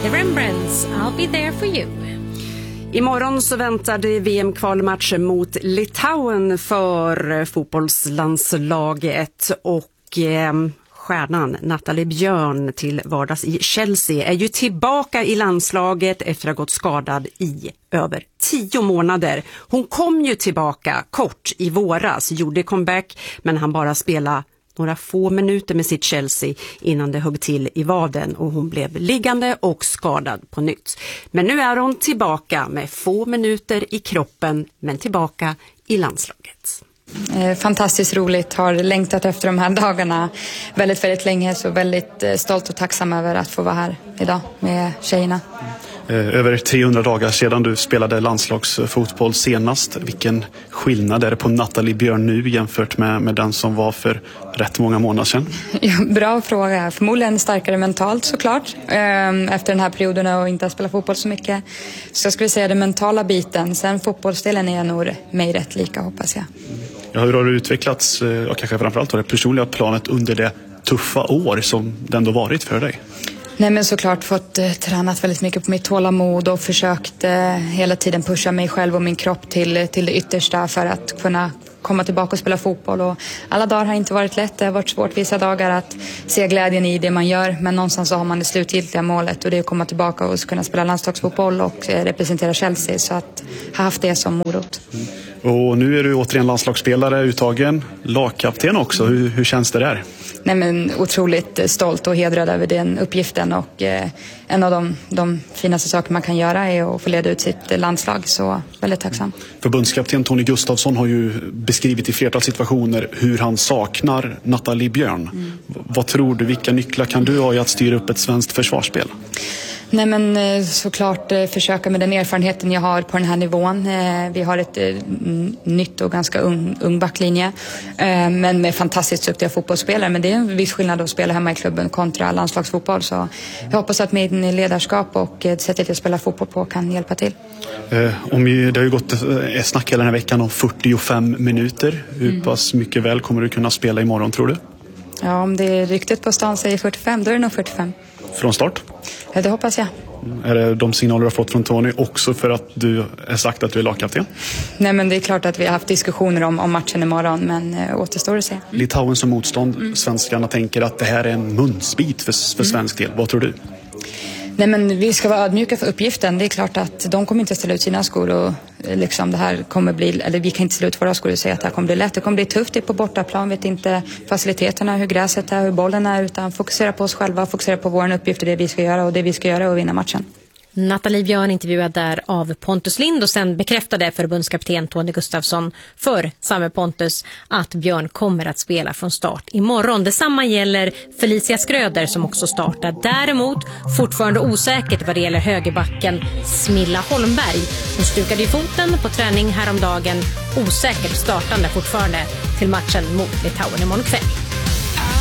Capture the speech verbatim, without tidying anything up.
The Rembrandts, I'll be there for you. Imorgon så väntar det V M-kvalmatcher mot Litauen för fotbollslandslaget och eh, stjärnan Nathalie Björn till vardags i Chelsea är ju tillbaka i landslaget efter att ha gått skadad i över tio månader. Hon kom ju tillbaka kort i våras, gjorde comeback men han bara spelade några få minuter med sitt Chelsea innan det högg till i vaden och hon blev liggande och skadad på nytt. Men nu är hon tillbaka med få minuter i kroppen men tillbaka i landslaget. Fantastiskt roligt, har längtat efter de här dagarna väldigt, väldigt länge, så väldigt stolt och tacksam över att få vara här idag med tjejerna. Över trehundra dagar sedan du spelade landslagsfotboll senast. Vilken skillnad är det på Nathalie Björn nu jämfört med, med den som var för rätt många månader sedan? Ja, bra fråga. Förmodligen starkare mentalt såklart. Efter den här perioden och inte att spela fotboll så mycket. Så jag skulle säga den mentala biten. Sen fotbollsdelen är nog mig rätt lika, hoppas jag. Ja, hur har du utvecklats, och kanske framförallt på det personliga planet under det tuffa år som det ändå varit för dig? Nej, men såklart fått eh, tränat väldigt mycket på mitt tålamod och försökt eh, hela tiden pusha mig själv och min kropp till, till det yttersta för att kunna komma tillbaka och spela fotboll. Och alla dagar har inte varit lätt, det har varit svårt vissa dagar att se glädjen i det man gör, men någonstans så har man det slutgiltiga målet och det är att komma tillbaka och kunna spela landslagsfotboll och eh, representera Chelsea, så att ha haft det som morot. Mm. Och nu är du återigen landslagsspelare, uttagen, lagkapten också. Hur, hur känns det där? Nej, men otroligt stolt och hedrad över den uppgiften, och eh, en av de, de finaste saker man kan göra är att få leda ut sitt landslag, så väldigt tacksam. Förbundskapten Tony Gustafsson har ju beskrivit i flertal situationer hur han saknar Nathalie Björn. Mm. Vad tror du, vilka nycklar kan du ha i att styra upp ett svenskt försvarsspel? Nej, men såklart försöka med den erfarenheten jag har på den här nivån. Vi har ett nytt och ganska ung, ung backlinje, men med fantastiskt duktiga fotbollsspelare. Men det är en viss skillnad att spela hemma i klubben kontra landslagsfotboll. Så jag hoppas att min ledarskap och sättet jag spelar fotboll på kan hjälpa till. Om det har ju gått ett snack hela den här veckan om fyrtiofem minuter. Hur mm. pass mycket väl kommer du kunna spela imorgon, tror du? Ja, om det är ryktet på stan säger fyrtiofem, då är det nog fyrtiofem. Från start? Ja, det hoppas jag. Är det de signaler du har fått från Tony också för att du har sagt att du är lagkapten? Nej, men det är klart att vi har haft diskussioner om, om matchen imorgon, men äh, återstår att se. Litauen som motstånd, mm. svenskarna tänker att det här är en munsbit för, för svensk del. Vad tror du? Nej, men vi ska vara ödmjuka för uppgiften. Det är klart att de kommer inte ställa ut sina skor och liksom det här kommer bli, eller vi kan inte ställa ut våra skor och säga att det här kommer bli lätt. Det kommer bli tufft, det är på bortaplan, vet inte faciliteterna, hur gräset är, hur bollen är, utan fokusera på oss själva, fokusera på vår uppgift och det vi ska göra, och det vi ska göra och vinna matchen. Nathalie Björn intervjuad där av Pontus Lind, och sen bekräftade förbundskapten Tony Gustafsson för samme Pontus att Björn kommer att spela från start imorgon. Detsamma gäller Felicia Skröder som också startar. Däremot fortfarande osäkert vad det gäller högerbacken Smilla Holmberg. Hon stukade i foten på träning häromdagen, osäkert startande fortfarande till matchen mot Litauen imorgon kväll.